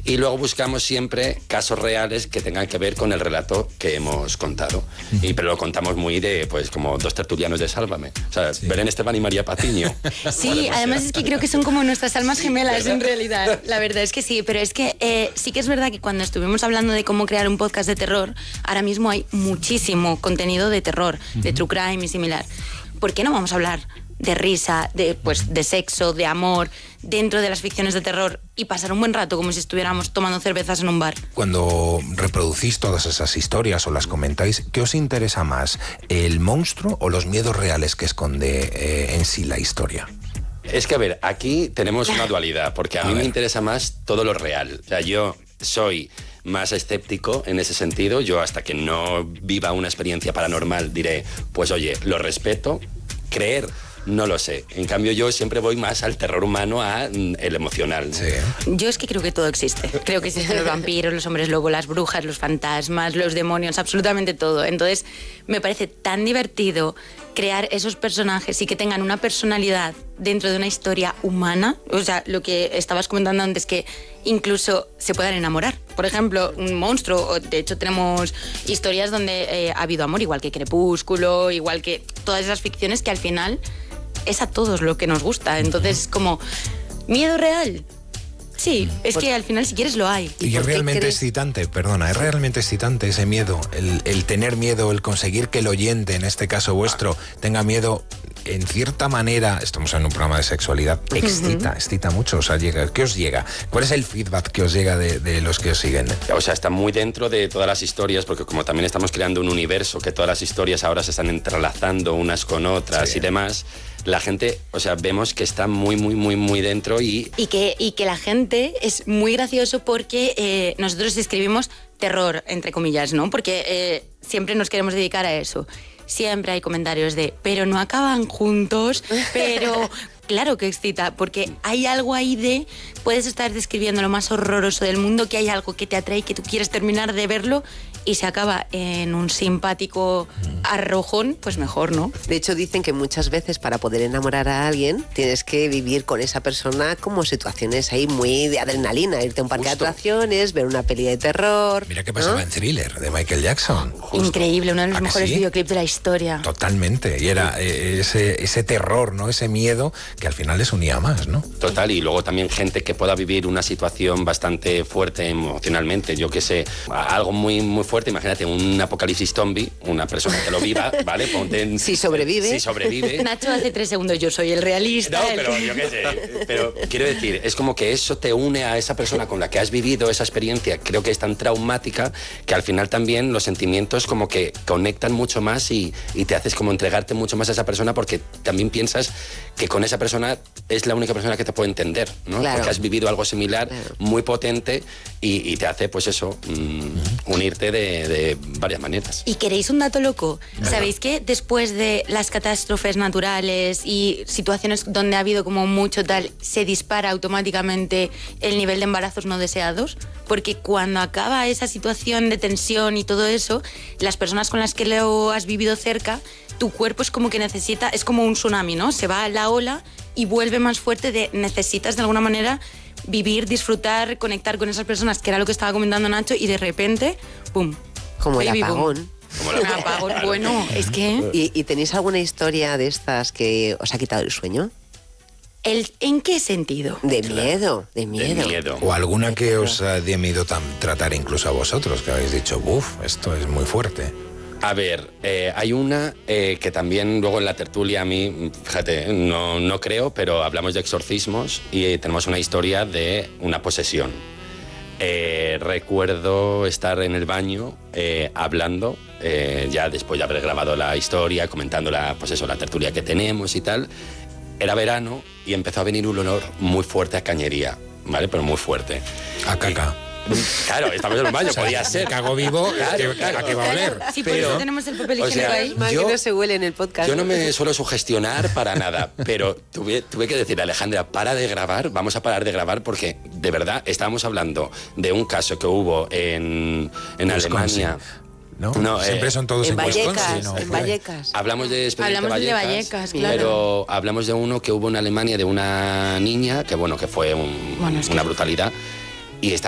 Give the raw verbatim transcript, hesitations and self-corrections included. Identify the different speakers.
Speaker 1: Y luego buscamos siempre casos reales que tengan que ver con el relato que hemos contado. Y pero lo contamos muy de, pues, como dos tertulianos de Sálvame. O sea, sí. Belén Esteban y María Patiño.
Speaker 2: Sí, además es que creo que son como nuestras almas gemelas, ¿verdad? En realidad. La verdad es que sí, pero es que eh, sí que es verdad que cuando estuvimos hablando de cómo crear un podcast de terror, ahora mismo hay muchísimo contenido de terror, uh-huh. de true crime y similar. ¿Por qué no vamos a hablar de risa, de, pues, de sexo, de amor, dentro de las ficciones de terror y pasar un buen rato como si estuviéramos tomando cervezas en un bar?
Speaker 3: Cuando reproducís todas esas historias o las comentáis, ¿qué os interesa más? ¿El monstruo o los miedos reales que esconde eh, en sí la historia?
Speaker 1: Es que, a ver, aquí tenemos una dualidad, porque a, a mí ver. me interesa más todo lo real. O sea, yo soy más escéptico en ese sentido. Yo, hasta que no viva una experiencia paranormal, diré, pues oye, lo respeto. Creer, no lo sé. En cambio, yo siempre voy más al terror humano, a el emocional.
Speaker 3: Sí.
Speaker 2: Yo es que creo que todo existe. Creo que existen los vampiros, los hombres lobo, las brujas, los fantasmas, los demonios, absolutamente todo. Entonces, me parece tan divertido crear esos personajes y que tengan una personalidad dentro de una historia humana. O sea, lo que estabas comentando antes, que incluso se puedan enamorar. Por ejemplo, un monstruo. De hecho, tenemos historias donde eh, ha habido amor, igual que Crepúsculo, igual que todas esas ficciones que al final es a todos lo que nos gusta. Entonces, como miedo real. Sí, es pues, que al final si quieres lo hay.
Speaker 3: Y es realmente crees? excitante, perdona, es realmente excitante ese miedo, el, el tener miedo, el conseguir que el oyente, en este caso vuestro, tenga miedo. En cierta manera, estamos en un programa de sexualidad, excita, uh-huh. excita mucho. O sea, llega, ¿qué os llega? ¿Cuál es el feedback que os llega de, de los que os siguen?
Speaker 1: O sea, está muy dentro de todas las historias, porque como también estamos creando un universo, que todas las historias ahora se están entrelazando unas con otras, sí, y demás, la gente, o sea, vemos que está muy, muy, muy, muy dentro y...
Speaker 2: Y que, y que la gente es muy gracioso porque eh, nosotros escribimos terror, entre comillas, ¿no? Porque eh, siempre nos queremos dedicar a eso. Siempre hay comentarios de, pero no acaban juntos, pero claro que excita, porque hay algo ahí de, puedes estar describiendo lo más horroroso del mundo, que hay algo que te atrae, que tú quieres terminar de verlo y se acaba en un simpático arrojón, pues mejor, ¿no?
Speaker 4: De hecho, dicen que muchas veces para poder enamorar a alguien tienes que vivir con esa persona como situaciones ahí muy de adrenalina, irte a un parque Justo. de atracciones, ver una peli de terror.
Speaker 3: Mira qué pasaba, ¿no?, en Thriller, de Michael Jackson.
Speaker 2: Justo. Increíble, uno de los mejores sí? videoclips de la historia.
Speaker 3: Totalmente, y era eh, ese, ese terror, ¿no?, ese miedo que al final les unía más, ¿no?
Speaker 1: Total, y luego también gente que pueda vivir una situación bastante fuerte emocionalmente, yo qué sé, algo muy, muy fuerte, imagínate un apocalipsis zombie, una persona que lo viva, ¿vale? Ponte en,
Speaker 4: si sobrevive.
Speaker 1: Si sobrevive.
Speaker 2: Nacho hace tres segundos, yo soy el realista.
Speaker 1: No,
Speaker 2: el...
Speaker 1: pero yo qué sé. Pero quiero decir, es como que eso te une a esa persona con la que has vivido esa experiencia, creo que es tan traumática, que al final también los sentimientos como que conectan mucho más y, y te haces como entregarte mucho más a esa persona, porque también piensas que con esa persona es la única persona que te puede entender, ¿no?
Speaker 4: Claro.
Speaker 1: Porque has vivido algo similar, claro, muy potente, y, y te hace, pues eso, mmm, unirte de, de varias maneras.
Speaker 2: ¿Y queréis un dato loco? Claro. ¿Sabéis que después de las catástrofes naturales y situaciones donde ha habido como mucho tal, se dispara automáticamente el nivel de embarazos no deseados? Porque cuando acaba esa situación de tensión y todo eso, las personas con las que lo has vivido cerca, tu cuerpo es como que necesita, es como un tsunami, ¿no? Se va a la ola y vuelve más fuerte, de necesitas de alguna manera vivir, disfrutar, conectar con esas personas, que era lo que estaba comentando Nacho, y de repente, ¡pum!
Speaker 4: Como el
Speaker 2: baby
Speaker 4: apagón.
Speaker 2: Boom. Como el apagón, bueno, es que...
Speaker 4: ¿Y, ¿Y tenéis alguna historia de estas que os ha quitado el sueño?
Speaker 2: El, ¿En qué sentido?
Speaker 4: De miedo, de miedo.
Speaker 1: De miedo.
Speaker 3: O alguna que os uh, dé miedo tam, tratar incluso a vosotros, que habéis dicho, uff, esto es muy fuerte.
Speaker 1: A ver, eh, hay una eh, que también luego en la tertulia a mí, fíjate, no, no creo, pero hablamos de exorcismos y eh, tenemos una historia de una posesión. Eh, recuerdo estar en el baño eh, hablando, eh, ya después de haber grabado la historia, comentando la, pues eso, la tertulia que tenemos y tal. Era verano y empezó a venir un olor muy fuerte a cañería, ¿vale? Pero muy fuerte.
Speaker 3: A caca.
Speaker 1: Y, claro, estamos en un baño, o sea, podía ser.
Speaker 3: Cago vivo,
Speaker 1: claro,
Speaker 3: que,
Speaker 1: claro.
Speaker 3: ¿a qué va a oler?
Speaker 2: Sí, por
Speaker 1: pero,
Speaker 2: eso tenemos el papel higiénico,
Speaker 1: o sea,
Speaker 2: ahí.
Speaker 4: Más
Speaker 1: yo,
Speaker 4: que no se huele en el podcast.
Speaker 1: Yo no me suelo sugestionar para nada, pero tuve, tuve que decir, Alejandra, para de grabar, vamos a parar de grabar, porque de verdad estábamos hablando de un caso que hubo en, en Alemania.
Speaker 3: ¿No?
Speaker 1: No,
Speaker 3: siempre
Speaker 1: eh,
Speaker 3: son todos
Speaker 4: en
Speaker 3: en
Speaker 4: Vallecas,
Speaker 3: no,
Speaker 4: en Vallecas.
Speaker 1: Hablamos de Expediente
Speaker 2: Hablamos
Speaker 1: Vallecas,
Speaker 2: de Vallecas, claro.
Speaker 1: Pero hablamos de uno que hubo en Alemania, de una niña, que bueno, que fue un,
Speaker 2: bueno, es que...
Speaker 1: una brutalidad, y está